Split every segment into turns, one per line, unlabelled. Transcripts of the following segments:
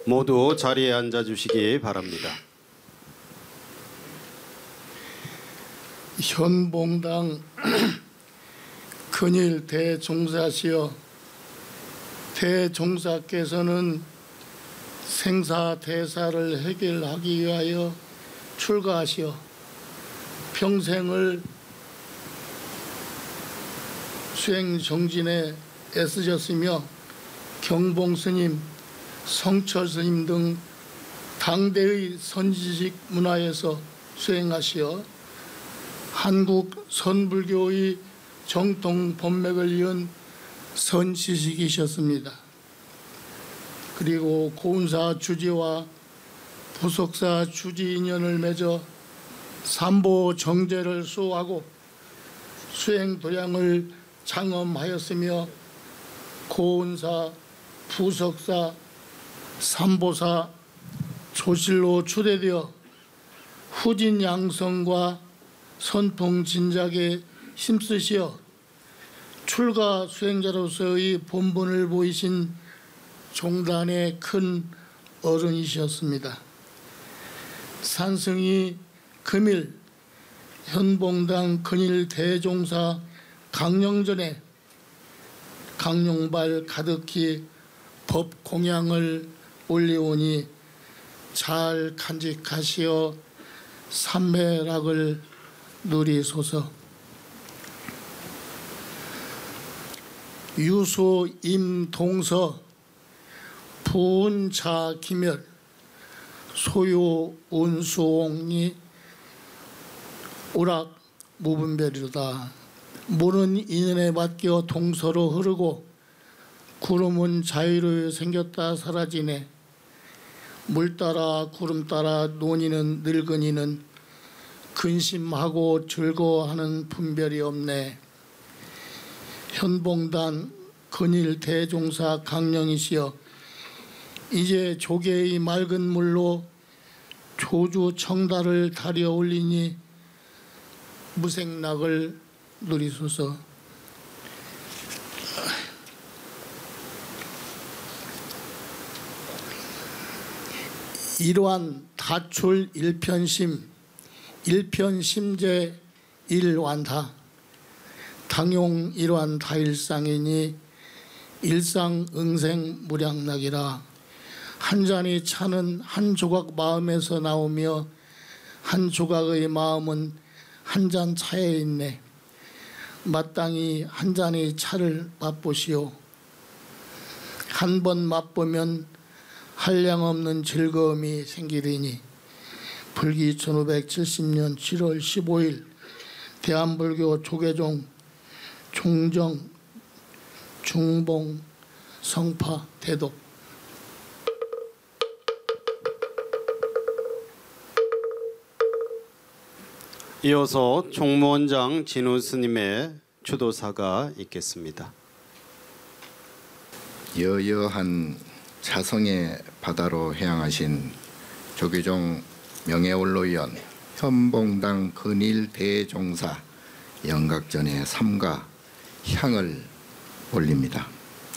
모두 자리에 앉아 주시기 바랍니다.
현봉당 근일 대종사시여, 대종사께서는 생사대사를 해결하기 위하여 출가하시어 평생을 수행정진에 애쓰셨으며 경봉스님, 성철스님 등 당대의 선지식 문화에서 수행하시어 한국 선불교의 정통 법맥을 이은 선지식이셨습니다. 그리고 고운사 주지와 부속사 주지 인연을 맺어 삼보 정제를 수호하고 수행 도량을 장엄하였으며 고운사, 부속사, 삼보사 조실로 추대되어 후진 양성과 선통 진작에 힘쓰시어 출가 수행자로서의 본분을 보이신 종단의 큰 어른이셨습니다. 산승이 금일 현봉당 근일 대종사 강령전에 강령발 가득히 법 공양을 올리오니 잘 간직하시어 삼매락을 누리소서. 유소 임동서 부운차 기멸 소요 운수옹이 오락 무분별이로다. 물은 인연에 맡겨 동서로 흐르고 구름은 자유로 생겼다 사라지네. 물 따라 구름 따라 논이는 늙은이는 근심하고 즐거워하는 분별이 없네. 현봉단 근일 대종사 강령이시여, 이제 조계의 맑은 물로 조주 청달을 달여 올리니 무생락을 누리소서. 일환 다출 일편심 일편심제 일완다. 당용 일환 다일상이니 일상응생 무량락이라. 한 잔이 차는 한 조각 마음에서 나오며 한 조각의 마음은 한 잔 차에 있네. 마땅히 한 잔의 차를 맛보시오. 한 번 맛보면 한량없는 즐거움이 생기리니. 불기 1570년 7월 15일 대한불교 조계종 종정 중봉 성파 대독.
이어서 총무원장 진우 스님의 추도사가 있겠습니다.
여여한 자성의 바다로 향하신 조계종 명예원로위원 현봉당 근일 대종사 영각전에 삼가 향을 올립니다.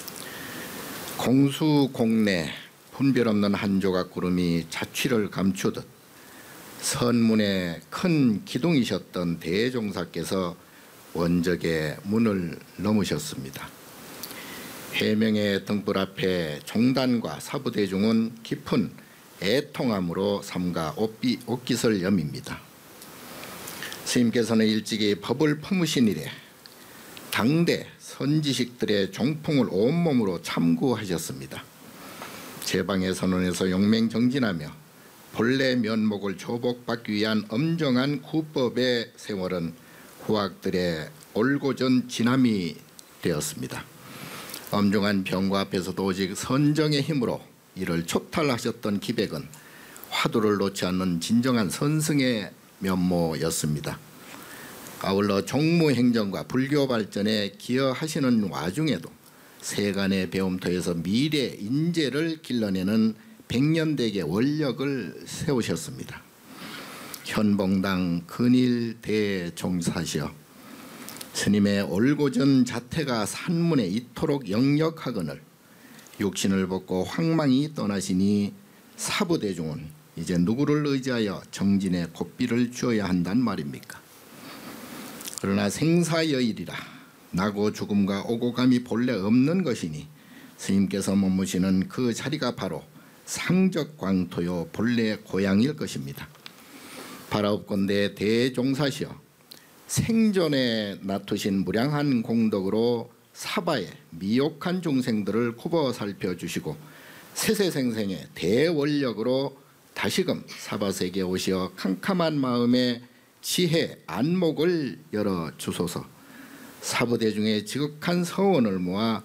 공수공내 분별 없는 한 조각 구름이 자취를 감추듯 선문의 큰 기둥이셨던 대종사께서 원적의 문을 넘으셨습니다. 해명의 등불 앞에 종단과 사부대중은 깊은 애통함으로 삼가 옷깃을 여밉니다. 스님께서는 일찍이 법을 품으신 이래 당대 선지식들의 종풍을 온몸으로 참고하셨습니다. 제방의 선언에서 용맹정진하며 본래 면목을 조복받기 위한 엄정한 구법의 세월은 후학들의 올고전 진함이 되었습니다. 엄중한 병과 앞에서도 오직 선정의 힘으로 이를 촉탈하셨던 기백은 화두를 놓지 않는 진정한 선승의 면모였습니다. 아울러 종무행정과 불교 발전에 기여하시는 와중에도 세간의 배움터에서 미래 인재를 길러내는 백년대계 원력을 세우셨습니다. 현봉당 근일 대종사시여, 스님의 올고전 자태가 산문에 이토록 역력하거늘 육신을 벗고 황망히 떠나시니 사부대중은 이제 누구를 의지하여 정진의 고삐를 주어야 한단 말입니까? 그러나 생사여일이라 나고 죽음과 오고 감이 본래 없는 것이니 스님께서 머무시는 그 자리가 바로 상적광토요 본래 고향일 것입니다. 바라옵건대 대종사시여 생전에 낳으신 무량한 공덕으로 사바의 미혹한 중생들을 굽어 살펴주시고 세세생생의 대원력으로 다시금 사바세계에 오시어 캄캄한 마음에 지혜 안목을 열어주소서. 사부대중의 지극한 서원을 모아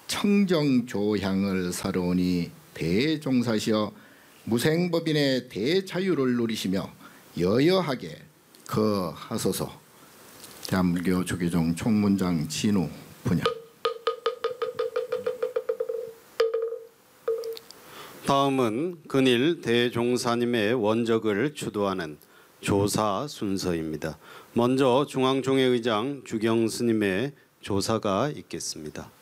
청정조향을 사러오니 대종사시어 무생법인의 대자유를 누리시며 여여하게 거하소서. 대한불교 조계종 총문장 진우 분야.
다음은 근일 대종사님의 원적을 추도하는 조사 순서입니다. 먼저 중앙종회의장 주경 스님의 조사가 있겠습니다.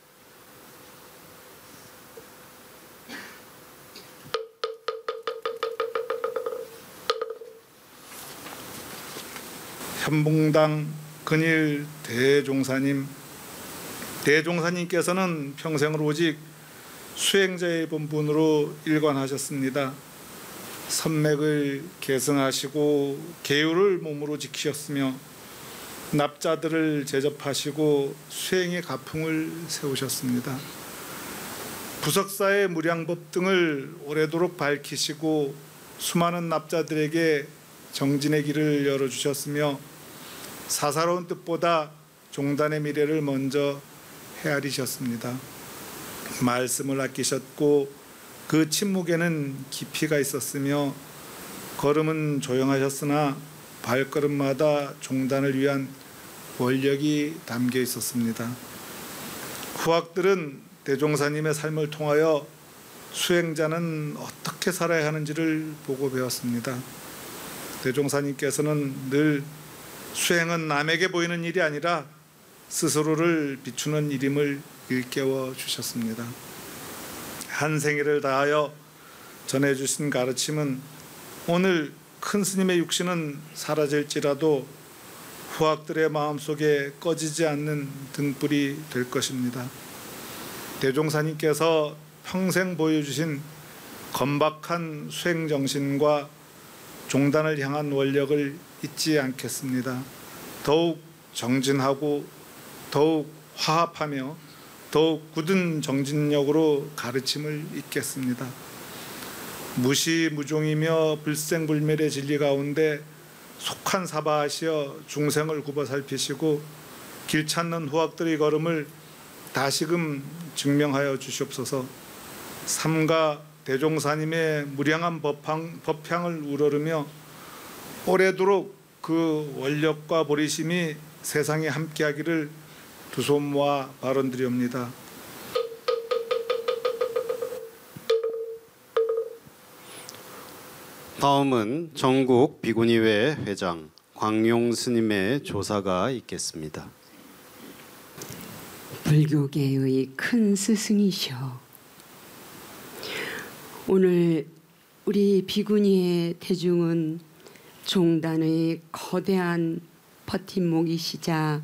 현봉당 근일 대종사님께서는 평생을 오직 수행자의 본분으로 일관하셨습니다. 선맥을 계승하시고 계율을 몸으로 지키셨으며 납자들을 제접하시고 수행의 가풍을 세우셨습니다. 부석사의 무량법 등을 오래도록 밝히시고 수많은 납자들에게 정진의 길을 열어주셨으며 사사로운 뜻보다 종단의 미래를 먼저 헤아리셨습니다. 말씀을 아끼셨고 그 침묵에는 깊이가 있었으며 걸음은 조용하셨으나 발걸음마다 종단을 위한 원력이 담겨 있었습니다. 후학들은 대종사님의 삶을 통하여 수행자는 어떻게 살아야 하는지를 보고 배웠습니다. 대종사님께서는 늘 수행은 남에게 보이는 일이 아니라 스스로를 비추는 일임을 일깨워 주셨습니다. 한 생애를 다하여 전해주신 가르침은 오늘 큰 스님의 육신은 사라질지라도 후학들의 마음속에 꺼지지 않는 등불이 될 것입니다. 대종사님께서 평생 보여주신 건박한 수행정신과 종단을 향한 원력을 잊지 않겠습니다. 더욱 정진하고 더욱 화합하며 더욱 굳은 정진력으로 가르침을 잇겠습니다. 무시무종이며 불생불멸의 진리 가운데 속한 사바하시어 중생을 굽어 살피시고 길 찾는 후학들의 걸음을 다시금 증명하여 주시옵소서. 삼가 대종사님의 무량한 법향을 우러르며 오래도록 그 원력과 보리심이 세상에 함께하기를 두 손 모아 발언드리옵니다.
다음은 전국 비구니회 회장 광용 스님의 조사가 있겠습니다.
불교계의 큰 스승이셔. 오늘 우리 비구니의 대중은 종단의 거대한 버팀목이시자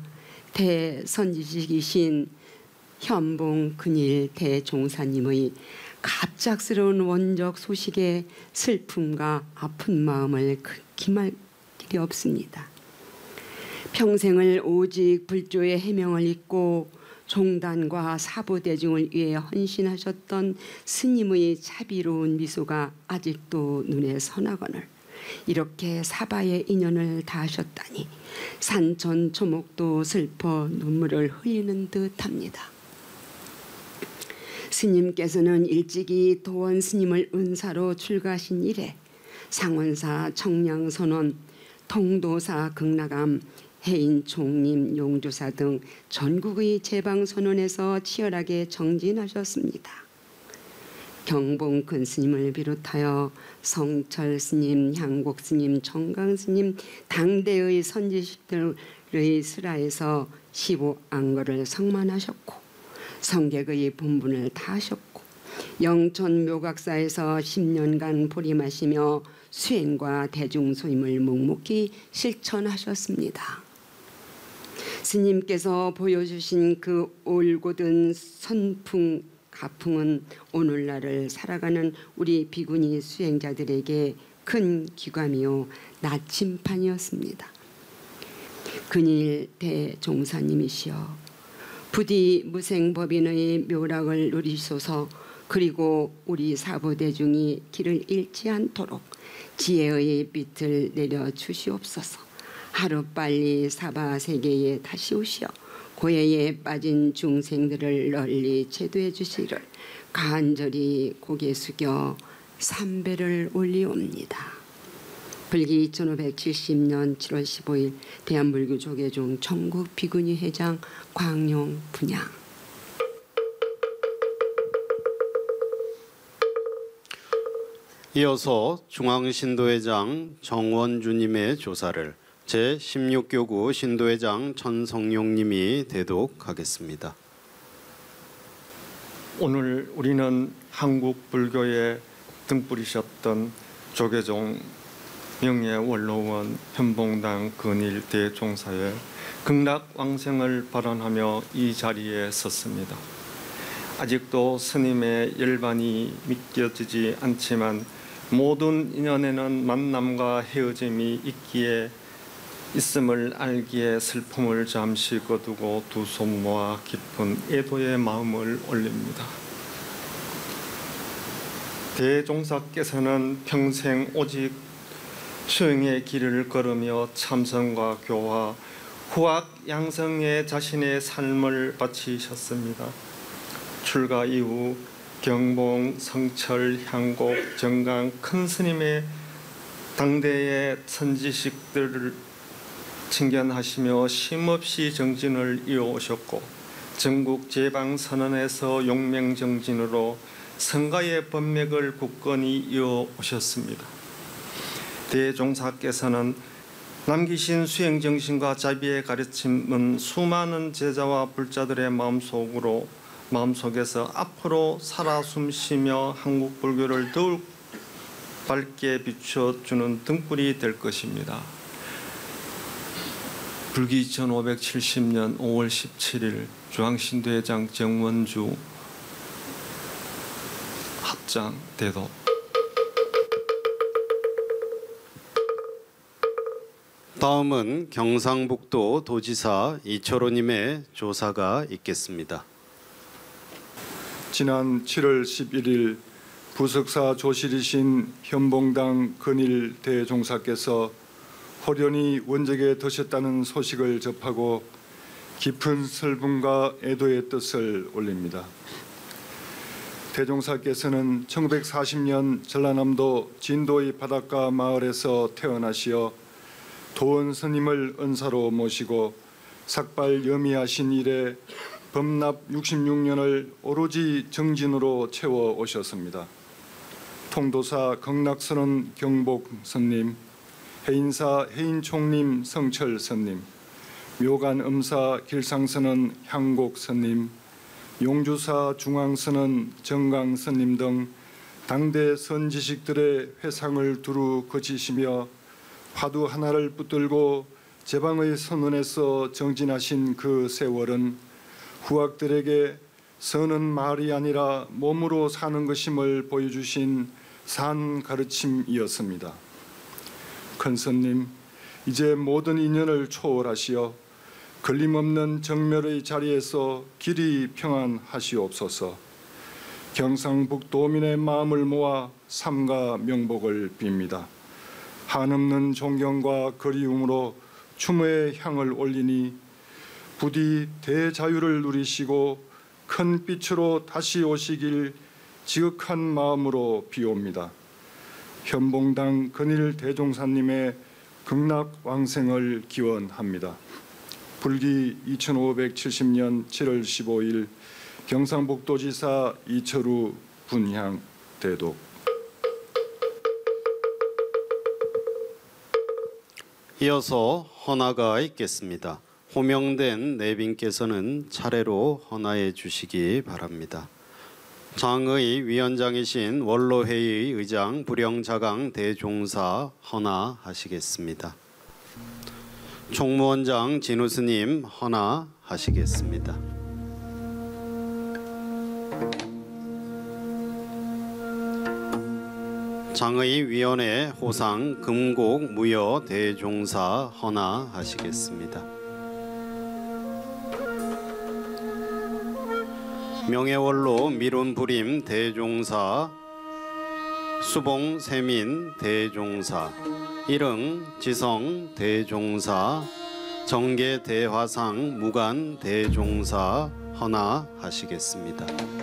대선지식이신 현봉 근일 대종사님의 갑작스러운 원적 소식에 슬픔과 아픈 마음을 기말 길이 없습니다. 평생을 오직 불조의 해명을 잇고 종단과 사부대중을 위해 헌신하셨던 스님의 자비로운 미소가 아직도 눈에 선하거늘 이렇게 사바의 인연을 다하셨다니 산천 초목도 슬퍼 눈물을 흘리는 듯합니다. 스님께서는 일찍이 도원 스님을 은사로 출가하신 이래 상원사 청량선원, 통도사 극락암, 해인총림, 용주사 등 전국의 제방선원에서 치열하게 정진하셨습니다. 경봉 큰 스님을 비롯하여 성철 스님, 향곡 스님, 정강 스님, 당대의 선지식들의 슬하에서 15안거를 성만하셨고 성객의 본분을 다하셨고 영천 묘각사에서 10년간 보림하시며 수행과 대중소임을 묵묵히 실천하셨습니다. 스님께서 보여주신 그 올곧은 선풍 가풍은 오늘날을 살아가는 우리 비구니 수행자들에게 큰 귀감이요 나침판이었습니다. 근일 대종사님이시여 부디 무생법인의 묘락을 누리소서. 그리고 우리 사부대중이 길을 잃지 않도록 지혜의 빛을 내려 주시옵소서. 하루빨리 사바세계에 다시 오시어 고해에 빠진 중생들을 널리 제도해 주시기를 간절히 고개 숙여 삼배를 올리옵니다. 불기 2570년 7월 15일 대한불교 조계종 전국 비구니 회장 광용 분양.
이어서 중앙신도회장 정원주님의 조사를 제16교구 신도회장 천성용님이 대독하겠습니다.
오늘 우리는 한국 불교에 등불이셨던 조계종 명예원로원 현봉당 근일 대종사의 극락왕생을 발언하며 이 자리에 섰습니다. 아직도 스님의 열반이 믿겨지지 않지만 모든 인연에는 만남과 헤어짐이 있음을 알기에 슬픔을 잠시 거두고 두 손 모아 깊은 애도의 마음을 올립니다. 대종사께서는 평생 오직 수행의 길을 걸으며 참선과 교화, 후학 양성에 자신의 삶을 바치셨습니다. 출가 이후 경봉, 성철, 향곡, 정강 큰 스님의 당대의 선지식들을 친견하시며 쉼없이 정진을 이어오셨고 전국 제방선언에서 용맹정진으로 성가의 법맥을 굳건히 이어오셨습니다. 대종사께서는 남기신 수행정신과 자비의 가르침은 수많은 제자와 불자들의 마음속에서 앞으로 살아 숨쉬며 한국 불교를 더욱 밝게 비춰주는 등불이 될 것입니다. 불기 2570년 5월 17일 중앙신도회장 정원주 합장 대독.
다음은 경상북도 도지사 이철호님의 조사가 있겠습니다.
지난 7월 11일 부석사 조실이신 현봉당 근일 대종사께서 호련히 원적에 드셨다는 소식을 접하고 깊은 슬픔과 애도의 뜻을 올립니다. 대종사께서는 1940년 전라남도 진도의 바닷가 마을에서 태어나시어 도원 스님을 은사로 모시고 삭발 염의하신 이래 범납 66년을 오로지 정진으로 채워 오셨습니다. 통도사 극락선언 경복 스님, 해인사 해인총림 성철 스님, 묘간 음사 길상선언 향곡 스님, 용주사 중앙선언 정강 스님 등 당대 선지식들의 회상을 두루 거치시며 화두 하나를 붙들고 제방의 선언에서 정진하신 그 세월은 후학들에게 선은 말이 아니라 몸으로 사는 것임을 보여주신 산 가르침이었습니다. 큰 스님, 이제 모든 인연을 초월하시어 걸림없는 정멸의 자리에서 길이 평안하시옵소서. 경상북도민의 마음을 모아 삼가 명복을 빕니다. 한없는 존경과 그리움으로 추모의 향을 올리니 부디 대자유를 누리시고 큰 빛으로 다시 오시길 지극한 마음으로 비옵니다. 현봉당 근일 대종사님의 극락왕생을 기원합니다. 불기 2570년 7월 15일 경상북도지사 이철우 분향 대독.
이어서 헌화가 있겠습니다. 호명된 내빈께서는 차례로 헌화해 주시기 바랍니다. 장의 위원장이신 원로회의 의장 불영자강 대종사 헌화하시겠습니다. 총무원장 진우스님 헌화하시겠습니다. 장의위원회 호상 금곡 무여 대종사 헌화하시겠습니다. 명예원로 미룬부림 대종사 수봉 세민 대종사 일흥 지성 대종사 정계 대화상 무관 대종사 헌화하시겠습니다.